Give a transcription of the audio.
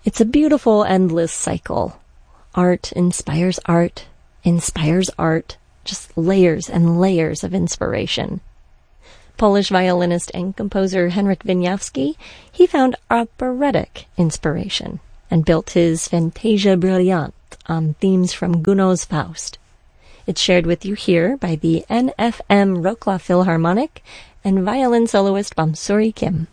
It's a beautiful, endless cycle. Art, inspires art, just layers and layers of inspiration. Polish violinist and composer Henryk Wieniawski, he found operatic inspiration and built his Fantasia Brilliant on themes from Gounod's Faust. It's shared with you here by the NFM Wrocław Philharmonic and violin soloist Vamsuri Kim.